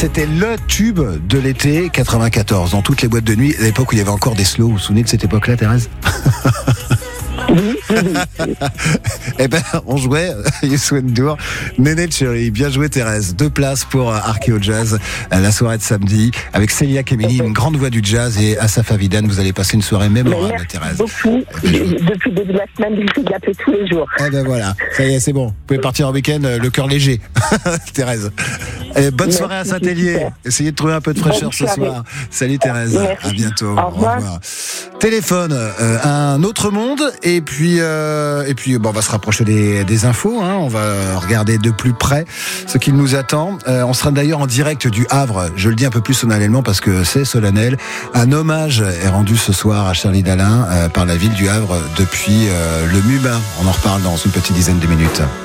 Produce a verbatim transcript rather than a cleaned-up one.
C'était le tube de l'été quatre-vingt-quatorze, dans toutes les boîtes de nuit, à l'époque où il y avait encore des slows. Vous vous souvenez de cette époque-là, Thérèse? Oui, oui, oui. Eh ben, on jouait Youssou N'Dour, Néné Cherry. Bien joué, Thérèse. Deux places pour Arkéo Jazz, la soirée de samedi, avec Célia Kemeny, une grande voix du jazz, et Asaf Avidan. Vous allez passer une soirée mémorable, Merci Thérèse. beaucoup. Eh ben, je... Depuis le début de la semaine, je vous appelle tous les jours. Eh ben voilà, ça y est, c'est bon. Vous pouvez partir en week-end, le cœur léger, Thérèse. Et bonne Merci, soirée à Saint-Hélier. super. Essayez de trouver un peu de fraîcheur Bonne ce soirée. soir. Salut, Thérèse. Merci. À bientôt. Au revoir. Téléphone, euh, un autre monde, et puis euh, et puis bon, on va se rapprocher des, des infos. Hein. On va regarder de plus près ce qui nous attend. Euh, on sera d'ailleurs en direct du Havre. Je le dis un peu plus solennellement parce que c'est solennel. Un hommage est rendu ce soir à Charlie Dalin euh, par la ville du Havre depuis euh, le Mubin. On en reparle dans une petite dizaine de minutes.